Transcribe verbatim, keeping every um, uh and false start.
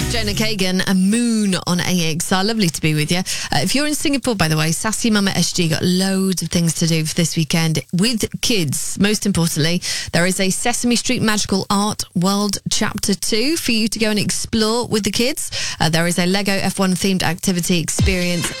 Jonah Kagan and Moon on A X R. Lovely to be with you. Uh, if you're in Singapore, by the way, Sassy Mama S G got loads of things to do for this weekend with kids. Most importantly, there is a Sesame Street Magical Art World Chapter two for you to go and explore with the kids. Uh, there is a Lego F one themed activity experience